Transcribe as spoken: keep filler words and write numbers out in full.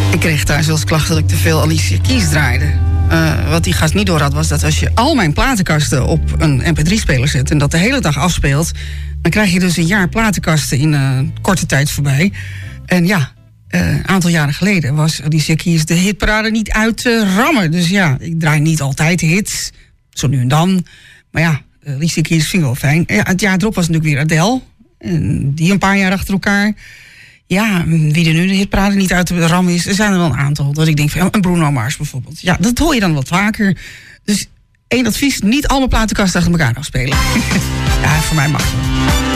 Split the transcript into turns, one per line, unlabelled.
Ik kreeg thuis wel eens klachten dat ik te veel Alicia Keys draaide. Uh, wat die gast niet door had, was dat als je al mijn platenkasten op een M P drie speler zet en dat de hele dag afspeelt, dan krijg je dus een jaar platenkasten in uh, korte tijd voorbij. En ja, een uh, aantal jaren geleden was Alicia Keys de hitparade niet uit te rammen. Dus ja, ik draai niet altijd hits, zo nu en dan. Maar ja, Alicia Keys vind ik wel fijn. Ja, het jaar erop was natuurlijk weer Adele. En die een paar jaar achter elkaar. Ja, wie er nu de hitparade niet uit te rammen is, er zijn er wel een aantal. Dat ik denk van, een Bruno Mars bijvoorbeeld. Ja, dat hoor je dan wat vaker. Dus één advies, niet allemaal platenkasten achter elkaar afspelen. Ja, voor mij mag het wel.